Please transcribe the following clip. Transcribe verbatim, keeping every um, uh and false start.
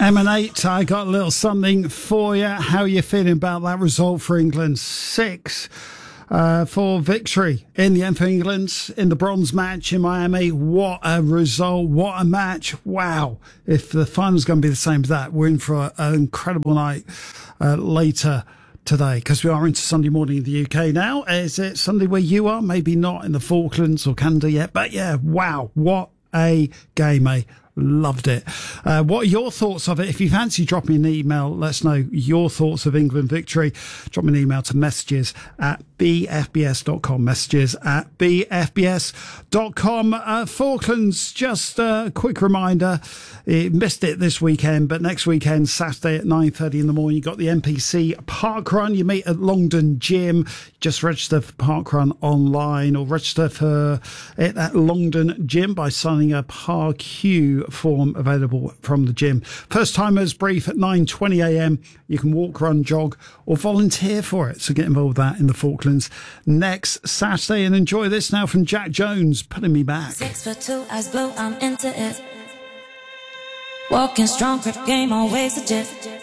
M and eight, I got a little something for you. How are you feeling about that result for England? Six uh, for victory in the end for England in the bronze match in Miami. What a result. What a match. Wow. If the final's going to be the same as that, we're in for a, an incredible night uh, later today, because we are into Sunday morning in the U K now. Is it Sunday where you are? Maybe not in the Falklands or Canada yet, but yeah, wow. What a game, eh? Loved it. Uh, what are your thoughts of it? If you fancy dropping me an email, let us know your thoughts of England victory. Drop me an email to messages at b f b s dot com. Messages at b f b s dot com. Uh, Falklands, just a quick reminder, it missed it this weekend, but next weekend, Saturday at nine thirty in the morning, you got the N P C Park Run. You meet at Longdon Gym. Just register for Park Run online, or register for it at Longdon Gym by signing a Park Q form available from the gym. First timers brief at nine twenty a m. You can walk, run, jog, or volunteer for it. So get involved with that in the Falklands next Saturday. And enjoy this now from Jack Jones, Putting Me Back. Six foot two, eyes blue, I'm into it. Walking strong, grip game, always legit.